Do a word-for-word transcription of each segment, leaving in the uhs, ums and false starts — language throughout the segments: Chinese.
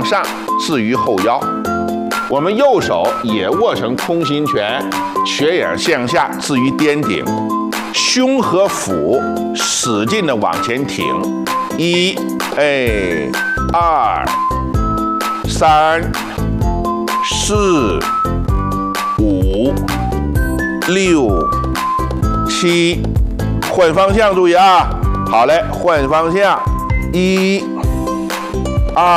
向上置于后腰，我们右手也握成空心拳，拳眼向下置于颠顶，胸和腹使劲的往前挺，一，哎，二，三，四，五，六，七，换方向，注意啊！好嘞，换方向，一，二，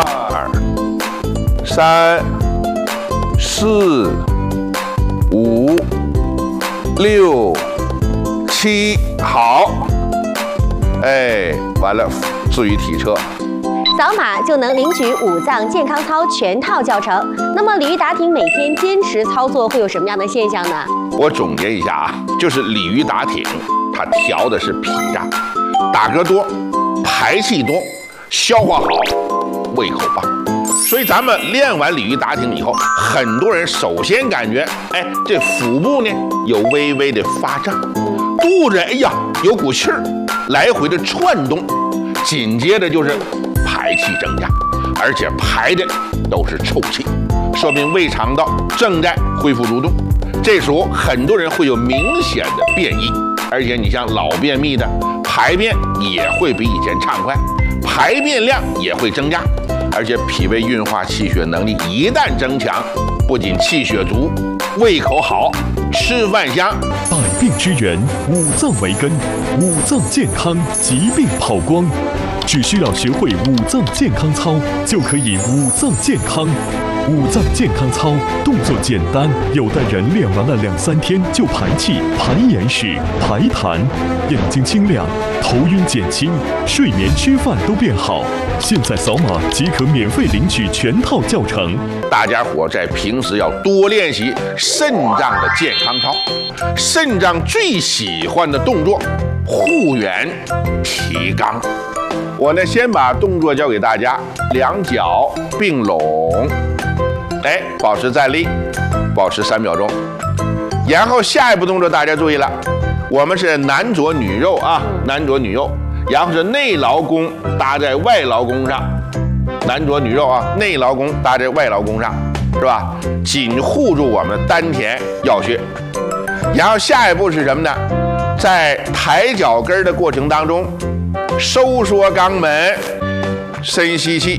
三，四，五，六，七，好，哎，完了，至于体车。 扫码就能领取五脏健康操全套教程。那么鲤鱼打挺每天坚持操作会有什么样的现象呢？ 我总结一下啊，就是鲤鱼打挺，它调的是脾脏，打嗝多，排气多，消化好，胃口棒。所以咱们练完鲤鱼打挺以后，很多人首先感觉，哎，这腹部呢有微微的发胀，肚子哎呀有股气儿，来回的窜动，紧接着就是排气增加，而且排的都是臭气，说明胃肠道正在恢复蠕动。这时候很多人会有明显的便意，而且你像老便秘的，排便也会比以前畅快，排便量也会增加，而且脾胃运化气血能力一旦增强，不仅气血足，胃口好，吃饭香。 百病之源，五脏为根，五脏健康，疾病跑光。只需要学会五脏健康操，就可以五脏健康。五脏健康操动作简单，有的人练完了两三天就排气、排眼屎、排痰，眼睛清亮，头晕减轻，睡眠吃饭都变好。现在扫码即可免费领取全套教程。 大家伙在平时要多练习肾脏的健康操，肾脏最喜欢的动作护元提肛。我呢先把动作教给大家，两脚并拢，哎，保持站立，保持三秒钟。然后下一步动作大家注意了，我们是男左女右啊，男左女右，然后是内劳宫搭在外劳宫上，男左女右啊，内劳宫搭在外劳宫上，是吧？紧护住我们丹田要穴。然后下一步是什么呢？在抬脚跟的过程当中，收缩肛门，深吸气，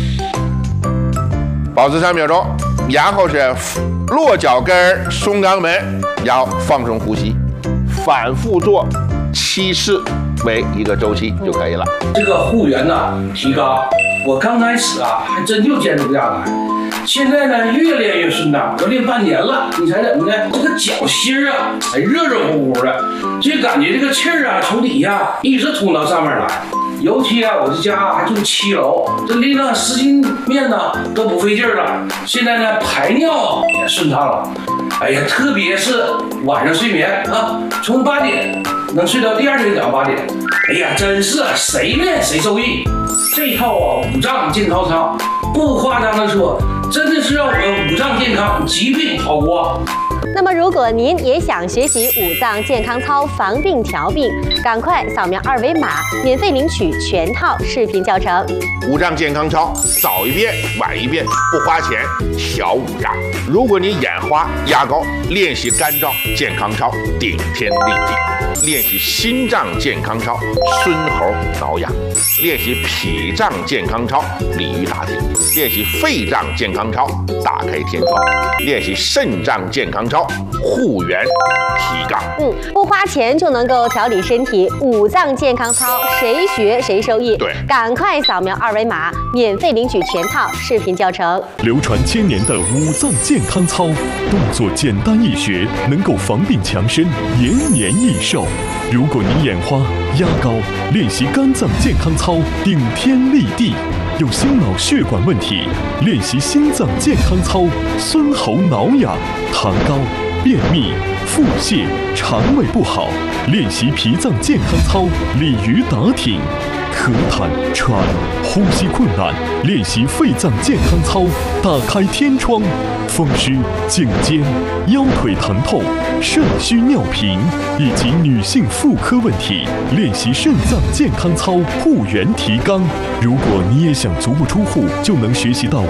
保持三秒钟，然后是落脚跟，松肛门，然后放松呼吸，反复做七次为一个周期就可以了。 这个护元呢，提肛，我刚开始啊还真就坚持不下来，现在呢越练越顺当，都练半年了，你猜怎么的？这个脚心啊还热热乎乎的，就感觉这个气儿啊从底下一直通到上面来。尤其啊，我这家还住七楼，这拎上十斤面呢都不费劲儿了。现在呢排尿也顺畅了。哎呀，特别是晚上睡眠啊，从八点能睡到第二天早上八点。哎呀，真是谁练谁受益。这套啊五脏健康操，不夸张的说，真的是让我们五脏健康，疾病跑光。 那么，如果您也想学习五脏健康操防病调病，赶快扫描二维码，免费领取全套视频教程。 五脏健康操，早一遍晚一遍，不花钱调五脏。如果你眼花压高，练习肝脏健康操，顶天立地；练习心脏健康操，孙猴挠痒；练习脾脏健康操，鲤鱼打挺；练习肺脏健康操，打开天窗；练习肾脏健康操，护元提肛。 嗯，不花钱就能够调理身体，五脏健康操谁学谁受益。 对， 赶快扫描二维码，免费领取全套视频教程。 流传千年的五脏健康操，动作简单易学，能够防病强身，延年益寿。如果你眼花压高，练习肝脏健康操，顶天立地。有心脑血管问题，练习心脏健康操，孙猴挠痒；痰高、便秘、腹泻、肠胃不好，练习脾脏健康操，鲤鱼打挺；咳痰、喘、呼吸困难，练习肺脏健康操，打开天窗；风湿、颈肩、腰腿疼痛、肾虚尿频以及女性妇科问题，练习肾脏健康操，护元提肛。如果你也想足不出户就能学习到